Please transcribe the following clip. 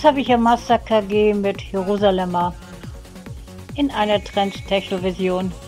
Jetzt habe ich ja Master KG mit Jerusalemer in einer Trend-Techno-Version.